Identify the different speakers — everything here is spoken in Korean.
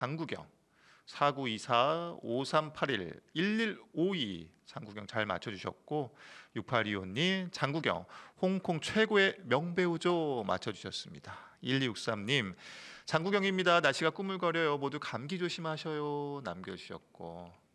Speaker 1: 장구경, 4924, 5381, 1152 장구경 잘 맞춰주셨고, 6825님 장구경 홍콩 최고의 명배우죠 맞춰주셨습니다. 1263님 장구경입니다. 날씨가 꾸물거려요. 모두 감기 조심하셔요 남겨주셨고,